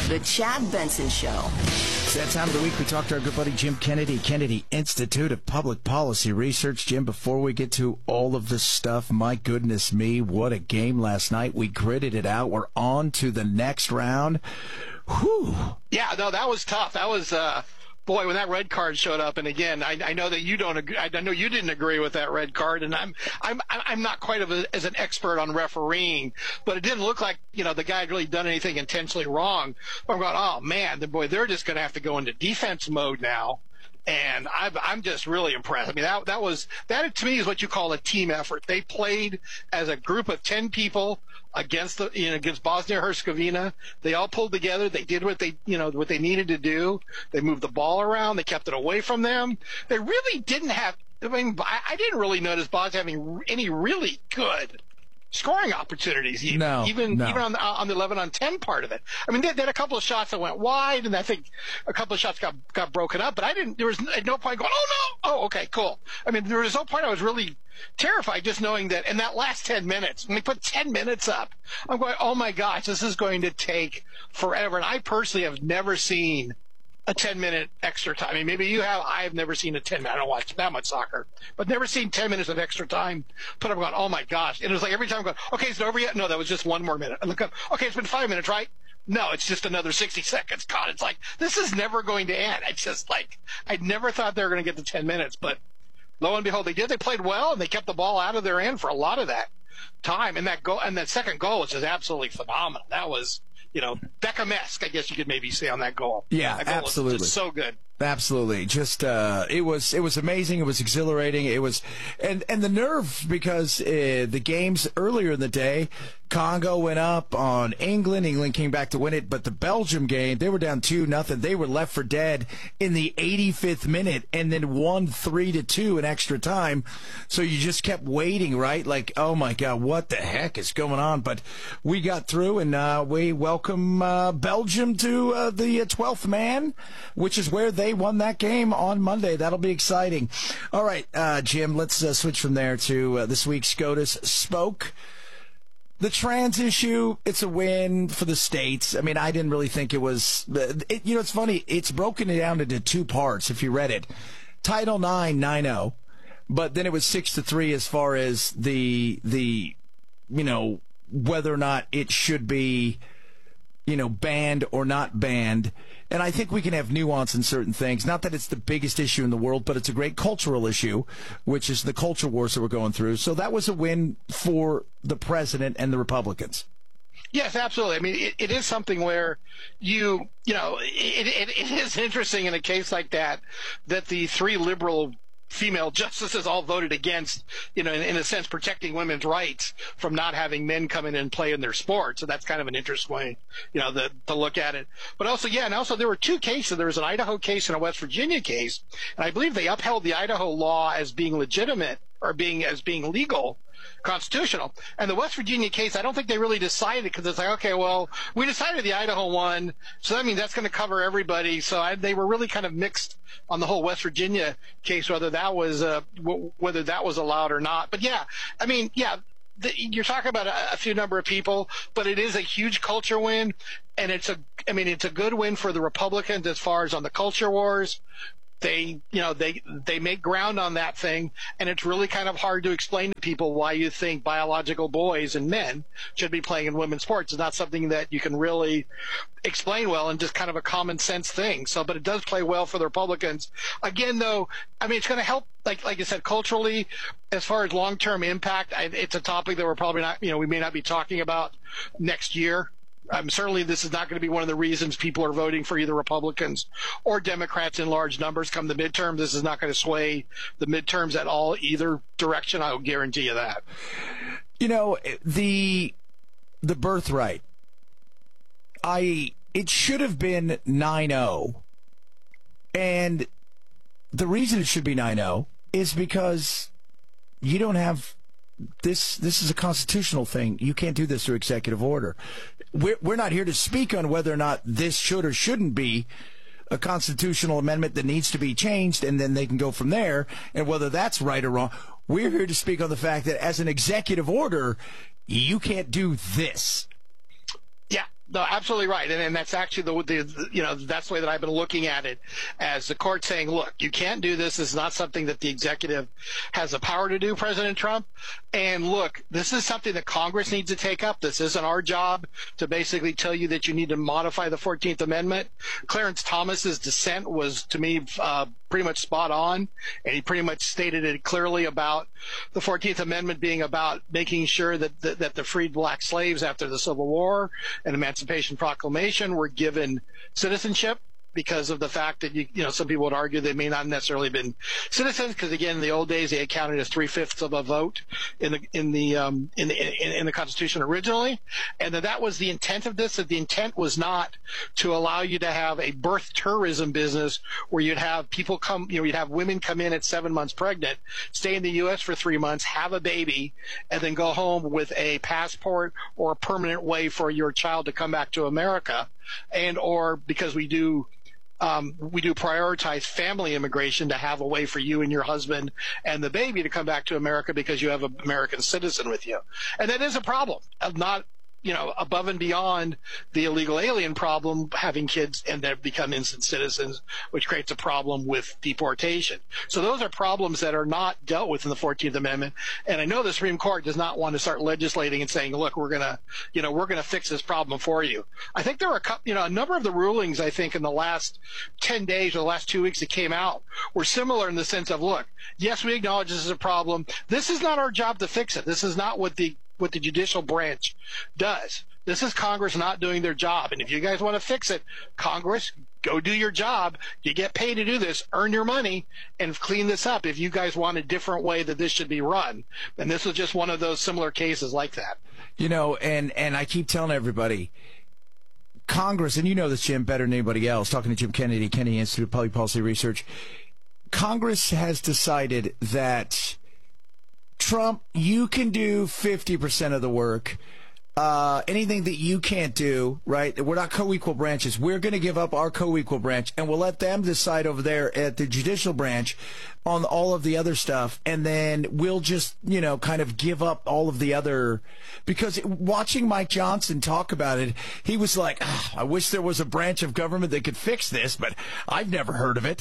The Chad Benson Show. It's that time of the week we talk to our good buddy Jim Kennedy, Kennedy Institute of Public Policy Research. Jim, before we get to all of this stuff, my goodness me, what a game last night. We gritted it out. We're on to the next round. Whew. Yeah, no, that was tough. That was, boy, when that red card showed up, and again, I know that you don't agree. I know you didn't agree with that red card, and I'm not quite as an expert on refereeing, but it didn't look like, the guy had really done anything intentionally wrong. But I'm going, oh man, they're just going to have to go into defense mode now. And I'm just really impressed. I mean, that to me is what you call a team effort. They played as a group of 10 people against Bosnia-Herzegovina. They all pulled together. They did what they needed to do. They moved the ball around. They kept it away from them. They really didn't have, I didn't really notice Bosnia having any really good scoring opportunities, even on the 11-on-10 part of it. I mean, they had a couple of shots that went wide, and I think a couple of shots got broken up. But there was at no point going, oh no, oh okay, cool. I mean, there was no point I was really terrified just knowing that in that last 10 minutes, when we put 10 minutes up, I'm going, oh my gosh, this is going to take forever. And I personally have never seen a 10-minute extra time. I mean, maybe you have. I have never seen a 10-minute. I don't watch that much soccer, but never seen 10 minutes of extra time put up. Going, oh my gosh! And it was like every time I'm going, okay, is it over yet? No, that was just one more minute. I look up, okay, it's been 5 minutes, right? No, it's just another 60 seconds. God, it's like this is never going to end. It's just like I never thought they were going to get to 10 minutes, but lo and behold, they did. They played well, and they kept the ball out of their end for a lot of that time. And that goal, and that second goal was just absolutely phenomenal. That was, Beckham-esque, I guess you could maybe say on that goal. Yeah, that goal absolutely. Was just so good. Absolutely. Just, it was amazing. It was exhilarating. It was, and the nerve, because, the games earlier in the day, Congo went up on England. England came back to win it. But the Belgium game, they were down 2-0. They were left for dead in the 85th minute and then won 3-2 in extra time. So you just kept waiting, right? Like, oh my God, what the heck is going on? But we got through, and, we welcome, Belgium to, the 12th man, which is where they won that game on Monday. That'll be exciting. All right, Jim, let's switch from there to this week's SCOTUS Spoke. The trans issue, it's a win for the states. I mean, I didn't really think it was... it's funny. It's broken down into two parts, if you read it. Title IX, 9-0. But then it was 6-3 as far as the whether or not it should be... banned or not banned. And I think we can have nuance in certain things. Not that it's the biggest issue in the world, but it's a great cultural issue, which is the culture wars that we're going through. So that was a win for the president and the Republicans. Yes, absolutely. I mean, it is something where it is interesting in a case like that the three liberal female justices all voted against, in a sense, protecting women's rights from not having men come in and play in their sport. So that's kind of an interesting way, to look at it. But also, there were two cases. There was an Idaho case and a West Virginia case. And I believe they upheld the Idaho law as being legitimate or being legal, constitutional. And the West Virginia case, I don't think they really decided, because it's like, okay, well, we decided the Idaho one, so that means that's going to cover everybody. So they were really kind of mixed on the whole West Virginia case, whether that was allowed or not. But you're talking about a few number of people, but it is a huge culture win, and it's a good win for the Republicans as far as on the culture wars. They make ground on that thing, and it's really kind of hard to explain to people why you think biological boys and men should be playing in women's sports. It's not something that you can really explain well, and just kind of a common sense thing. So, but it does play well for the Republicans. Again, though, it's going to help, like I said, culturally, as far as long-term impact. It's a topic that we're probably not, we may not be talking about next year. Certainly this is not going to be one of the reasons people are voting for either Republicans or Democrats in large numbers come the midterm. This is not going to sway the midterms at all, either direction. I'll guarantee you that. The birthright, it should have been 9-0. And the reason it should be 9-0 is because you don't have... This is a constitutional thing. You can't do this through executive order. We're not here to speak on whether or not this should or shouldn't be a constitutional amendment that needs to be changed, and then they can go from there, and whether that's right or wrong. We're here to speak on the fact that as an executive order, you can't do this. Yeah, No, absolutely right, and that's actually that's the way that I've been looking at it, as the court saying, look, you can't do this. This is not something that the executive has the power to do, President Trump. And look, this is something that Congress needs to take up. This isn't our job to basically tell you that you need to modify the 14th Amendment. Clarence Thomas's dissent was, to me, pretty much spot on, and he pretty much stated it clearly about the 14th Amendment being about making sure that the freed black slaves after the Civil War and Emancipation Proclamation were given citizenship, because of the fact that some people would argue they may not necessarily been citizens, because again, in the old days they had counted as 3/5 of a vote in the Constitution originally, and that was the intent of this. That the intent was not to allow you to have a birth tourism business where you'd have people come, you'd have women come in at 7 months pregnant, stay in the U.S. for 3 months, have a baby, and then go home with a passport or a permanent way for your child to come back to America, or because we do prioritize family immigration, to have a way for you and your husband and the baby to come back to America because you have an American citizen with you. And that is a problem, not above and beyond the illegal alien problem, having kids and they become instant citizens, which creates a problem with deportation. So those are problems that are not dealt with in the 14th Amendment. And I know the Supreme Court does not want to start legislating and saying, look, we're going to fix this problem for you. I think there were a number of the rulings, I think, in the last 10 days or the last 2 weeks that came out were similar in the sense of, look, yes, we acknowledge this is a problem. This is not our job to fix it. This is not what the judicial branch does. This is Congress not doing their job. And if you guys want to fix it, Congress, go do your job. You get paid to do this. Earn your money and clean this up if you guys want a different way that this should be run. And this was just one of those similar cases like that. And I keep telling everybody, Congress, and you know this, Jim, better than anybody else, talking to Jim Kennedy, Kennedy Institute of Public Policy Research, Congress has decided that Trump, you can do 50% of the work. Anything that you can't do, right? We're not co-equal branches. We're going to give up our co-equal branch, and we'll let them decide over there at the judicial branch on all of the other stuff, and then we'll just, kind of give up all of the other. Because watching Mike Johnson talk about it, he was like, I wish there was a branch of government that could fix this, but I've never heard of it.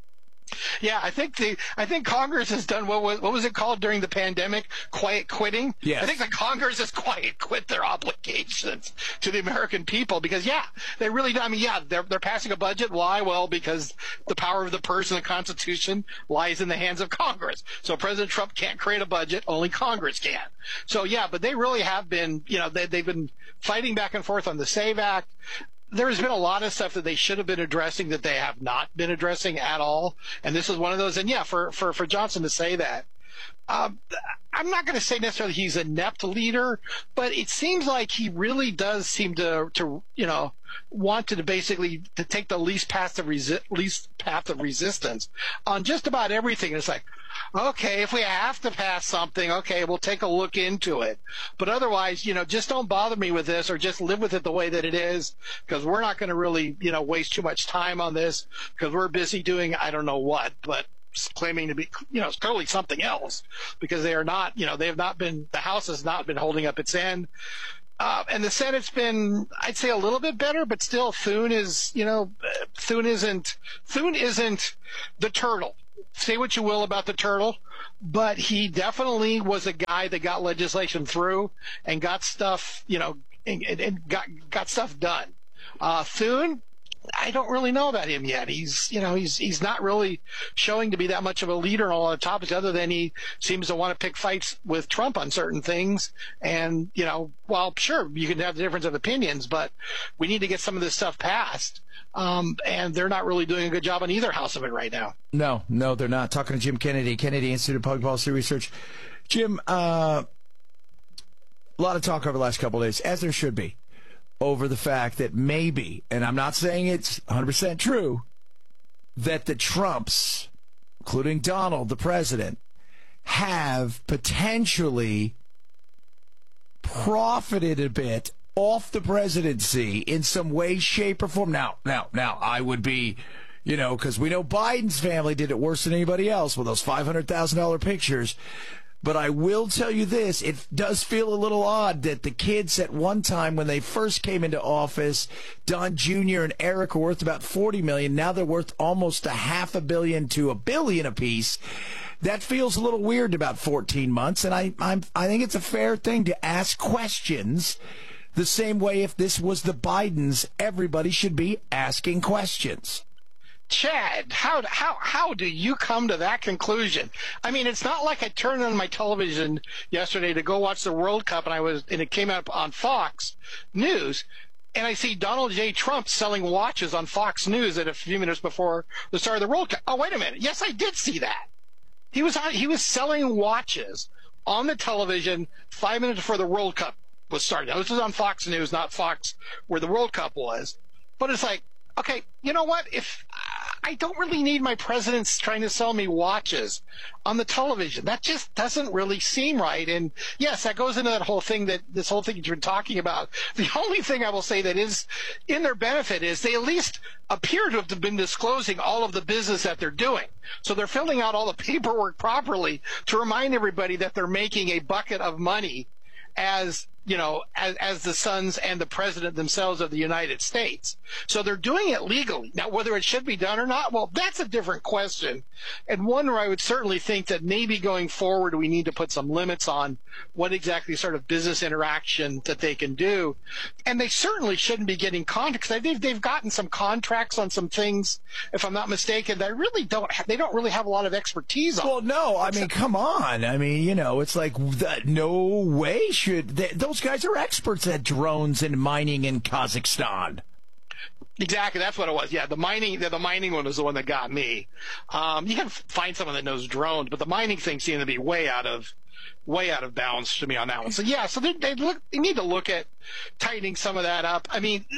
Yeah, I think Congress has done what was it called during the pandemic? Quiet quitting. Yes. I think that Congress has quiet quit their obligations to the American people because they really do. I mean, they're passing a budget. Why? Well, because the power of the purse and the Constitution lies in the hands of Congress. So President Trump can't create a budget; only Congress can. So but they really have been. They've been fighting back and forth on the SAVE Act. There's been a lot of stuff that they should have been addressing that they have not been addressing at all. And this is one of those. And for Johnson to say that, I'm not going to say necessarily he's a inept leader, but it seems like he really does seem to want to basically to take the least path of resistance on just about everything. It's like, okay, if we have to pass something, okay, we'll take a look into it. But otherwise, just don't bother me with this, or just live with it the way that it is, because we're not going to really, waste too much time on this because we're busy doing I don't know what, but claiming to be, totally something else, because they are not, they have not been, the House has not been holding up its end. And the Senate's been, I'd say, a little bit better, but still Thune is, Thune isn't the turtle. Say what you will about the turtle, but he definitely was a guy that got legislation through and got stuff, and got stuff done. Thune, I don't really know about him yet. He's not really showing to be that much of a leader on a lot of topics, other than he seems to want to pick fights with Trump on certain things. And, well, sure, you can have the difference of opinions, but we need to get some of this stuff passed. And they're not really doing a good job on either house of it right now. No, they're not. Talking to Jim Kennedy, Kennedy Institute of Public Policy Research. Jim, a lot of talk over the last couple of days, as there should be, over the fact that maybe, and I'm not saying it's 100% true, that the Trumps, including Donald, the president, have potentially profited a bit off the presidency in some way, shape, or form. Now, I would be, because we know Biden's family did it worse than anybody else with those $500,000 pictures. But I will tell you this, it does feel a little odd that the kids at one time when they first came into office, Don Jr. and Eric were worth about $40 million. Now they're worth almost $500 million to $1 billion apiece. That feels a little weird about 14 months, and I think it's a fair thing to ask questions. The same way if this was the Bidens, everybody should be asking questions. Chad, how do you come to that conclusion? I mean, it's not like I turned on my television yesterday to go watch the World Cup and it came up on Fox News, and I see Donald J. Trump selling watches on Fox News at a few minutes before the start of the World Cup. Oh, wait a minute. Yes, I did see that. He was selling watches on the television 5 minutes before the World Cup was starting. Now, this was on Fox News, not Fox where the World Cup was. But it's like, okay, you know what? If I don't really need my presidents trying to sell me watches on the television, that just doesn't really seem right. And yes, that goes into this whole thing you've been talking about. The only thing I will say that is in their benefit is they at least appear to have been disclosing all of the business that they're doing. So they're filling out all the paperwork properly to remind everybody that they're making a bucket of money as the sons and the president themselves of the United States. So they're doing it legally. Now, whether it should be done or not, well, that's a different question. And one where I would certainly think that maybe going forward, we need to put some limits on what exactly sort of business interaction that they can do. And they certainly shouldn't be getting contracts. They've gotten some contracts on some things, if I'm not mistaken, that really they don't really have a lot of expertise on. Well, no, I mean, come on. I mean, it's like no way should those guys are experts at drones and mining in Kazakhstan. Exactly, that's what it was. Yeah, the mining one was the one that got me. You can find someone that knows drones, but the mining thing seemed to be way out of bounds to me on that one. So yeah, so they need to look at tightening some of that up. I mean,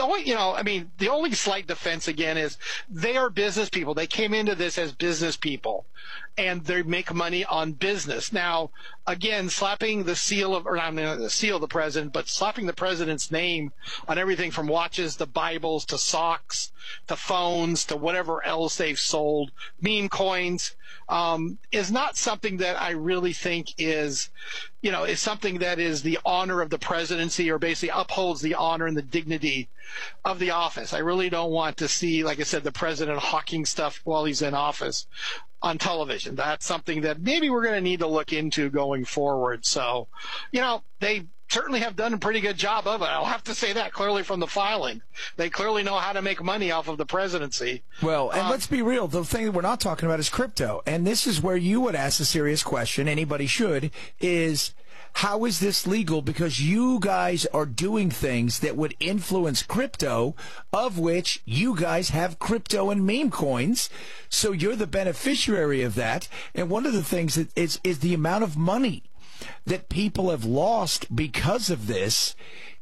the only slight defense again is they are business people. They came into this as business people, and they make money on business. Now, again, slapping the seal of, or not the seal of the president, but slapping the president's name on everything from watches to Bibles to socks to phones to whatever else they've sold, meme coins, is not something that I really think is something that is the honor of the presidency, or basically upholds the honor and the dignity of the office. I really don't want to see, like I said, the president hawking stuff while he's in office on television. That's something that maybe we're going to need to look into going forward. So, they certainly have done a pretty good job of it. I'll have to say that clearly from the filing. They clearly know how to make money off of the presidency. Well, and let's be real. The thing that we're not talking about is crypto. And this is where you would ask a serious question, anybody should, is how is this legal? Because you guys are doing things that would influence crypto, of which you guys have crypto and meme coins. So you're the beneficiary of that. And one of the things is the amount of money that people have lost because of this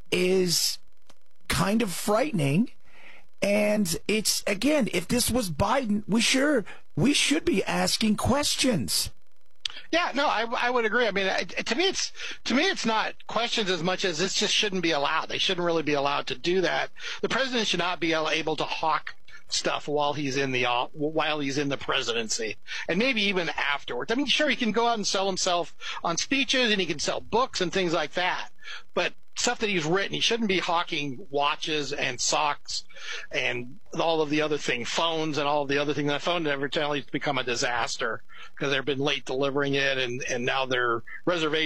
is kind of frightening. And it's, again, if this was Biden, we should be asking questions. Yeah, no, I would agree. I mean, to me, it's not questions as much as this just shouldn't be allowed. They shouldn't really be allowed to do that. The president should not be able to hawk stuff while he's in the presidency, and maybe even afterwards. I mean, sure, he can go out and sell himself on speeches, and he can sell books and things like that, but stuff that he's written, he shouldn't be hawking watches and socks and all of the other things, phones and all of the other things. That phone evidently has become a disaster because they've been late delivering it, and now their reservation